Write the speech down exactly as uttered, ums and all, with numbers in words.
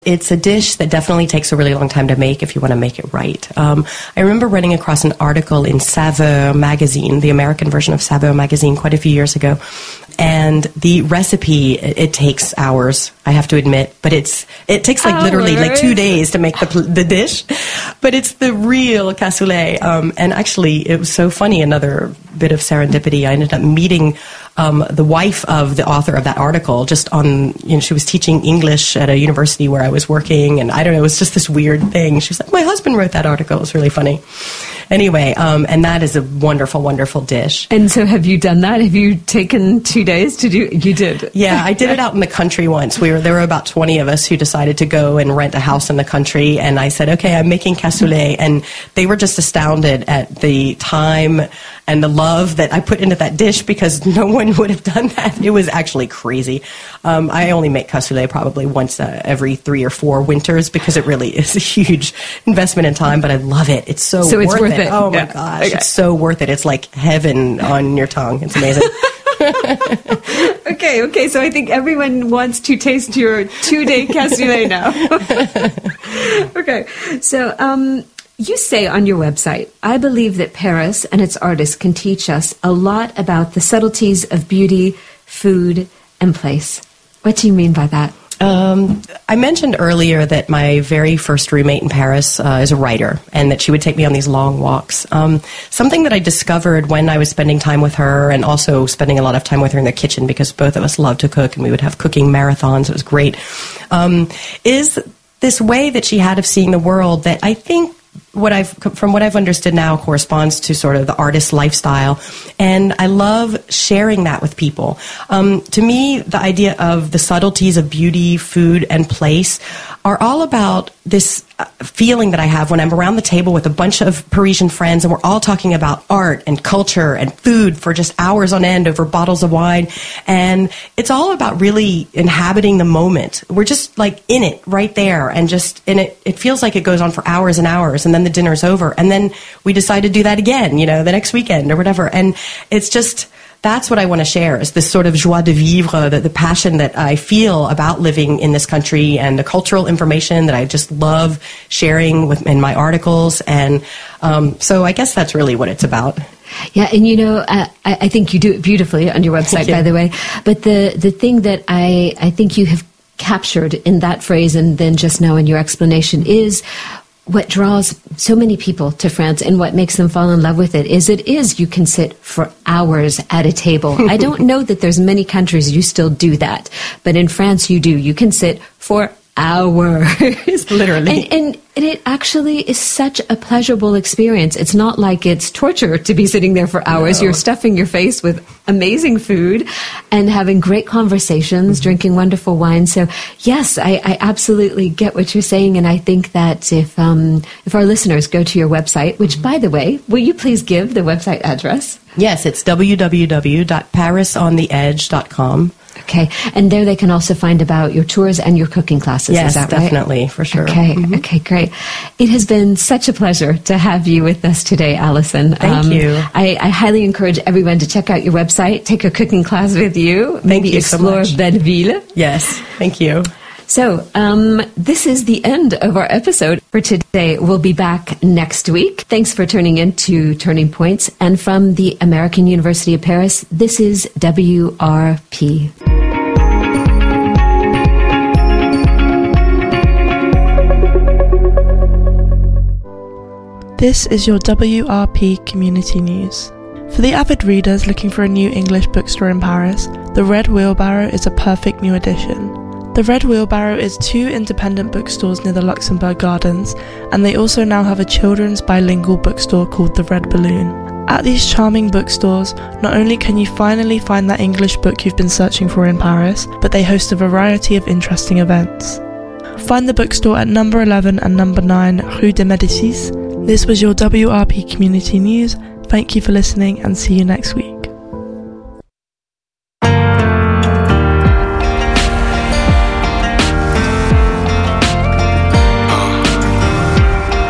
It's a dish that definitely takes a really long time to make if you want to make it right. Um, I remember running across an article in Saveur magazine, the American version of Saveur magazine, quite a few years ago. And the recipe, it, it takes hours, I have to admit, but it's it takes like hours. literally like two days to make the the dish. But it's the real cassoulet. Um, and actually, it was so funny, another bit of serendipity. I ended up meeting um, the wife of the author of that article just on, you know, she was teaching English at a university where I was working. And I don't know, it was just this weird thing. She was like, my husband wrote that article. It was really funny. Anyway, um, and that is a wonderful, wonderful dish. And so have you done that? Have you taken two days to do? You did? Yeah, I did it out in the country once. We were There were about twenty of us who decided to go and rent a house in the country. And I said, okay, I'm making cassoulet. And they were just astounded at the time and the love that I put into that dish because no one would have done that. It was actually crazy. Um, I only make cassoulet probably once uh, every three or four winters because it really is a huge investment in time, but I love it. It's so, so worth, it's worth it. it. Oh, my yeah. gosh. Okay. It's so worth it. It's like heaven on your tongue. It's amazing. okay, okay. So I think everyone wants to taste your two-day cassoulet now. Okay. So um, you say on your website, I believe that Paris and its artists can teach us a lot about the subtleties of beauty, food, and place. What do you mean by that? Um, I mentioned earlier that my very first roommate in Paris uh, is a writer and that she would take me on these long walks. Um, something that I discovered when I was spending time with her and also spending a lot of time with her in the kitchen because both of us love to cook and we would have cooking marathons. It was great. Um, is this way that she had of seeing the world that I think what I've, from what I've understood now, corresponds to sort of the artist's lifestyle. And I love sharing that with people. Um, to me, the idea of the subtleties of beauty, food, and place are all about this feeling that I have when I'm around the table with a bunch of Parisian friends and we're all talking about art and culture and food for just hours on end over bottles of wine. And it's all about really inhabiting the moment. We're just like in it right there and just in it. It feels like it goes on for hours and hours and then the dinner's over. And then we decide to do that again, you know, the next weekend or whatever. And it's just... That's what I want to share, is this sort of joie de vivre, the, the passion that I feel about living in this country and the cultural information that I just love sharing with, in my articles. And um, so I guess that's really what it's about. Yeah, and you know, uh, I, I think you do it beautifully on your website, by the way. But the, the thing that I, I think you have captured in that phrase and then just now in your explanation is what draws so many people to France and what makes them fall in love with it is it is you can sit for hours at a table. I don't know that there's many countries you still do that, but in France you do. You can sit for hours. Literally. And, and, and it actually is such a pleasurable experience. It's not like it's torture to be sitting there for hours. No. You're stuffing your face with amazing food and having great conversations, mm-hmm. drinking wonderful wine. So yes, I, I absolutely get what you're saying. And I think that if, um, if our listeners go to your website, which mm-hmm. by the way, will you please give the website address? Yes, it's w w w dot paris on the edge dot com. Okay. And there they can also find about your tours and your cooking classes. Yes, is that right? Definitely, for sure. Okay. Mm-hmm. Okay, great. It has been such a pleasure to have you with us today, Alison. Thank um, you. I, I highly encourage everyone to check out your website, take a cooking class with you, thank maybe you explore so Belleville. Yes, thank you. So, um, this is the end of our episode for today. We'll be back next week. Thanks for tuning in to Turning Points. And from the American University of Paris, this is W R P. This is your W R P Community News. For the avid readers looking for a new English bookstore in Paris, the Red Wheelbarrow is a perfect new addition. The Red Wheelbarrow is two independent bookstores near the Luxembourg Gardens, and they also now have a children's bilingual bookstore called the Red Balloon. At these charming bookstores, not only can you finally find that English book you've been searching for in Paris, but they host a variety of interesting events. Find the bookstore at number eleven and number nine Rue de Médicis. This was your W R P Community News. Thank you for listening and see you next week.